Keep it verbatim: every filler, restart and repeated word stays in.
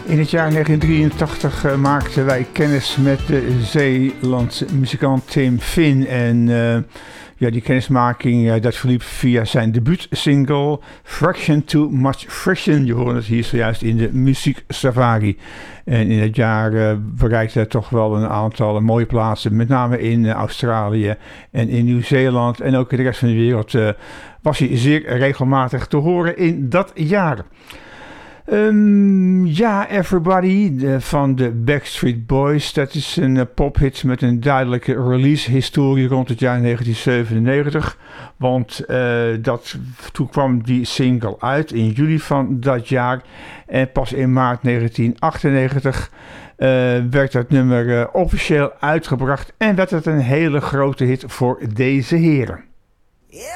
In het jaar negentien drieëntachtig uh, maakten wij kennis met de Zeelandse muzikant Tim Finn. En uh, ja, die kennismaking uh, dat verliep via zijn debuutsingle Fraction Too Much Friction. Je hoort het hier zojuist in de Muziek Safari. En in het jaar uh, bereikte hij toch wel een aantal mooie plaatsen. Met name in uh, Australië en in Nieuw-Zeeland. En ook in de rest van de wereld uh, was hij zeer regelmatig te horen in dat jaar. Um, ja, Everybody de, van de Backstreet Boys. Dat is een uh, pophit met een duidelijke release-historie rond het jaar negentien zevenennegentig. Want uh, dat, toen kwam die single uit in juli van dat jaar. En pas in maart negentien achtennegentig uh, werd dat nummer uh, officieel uitgebracht. En werd het een hele grote hit voor deze heren.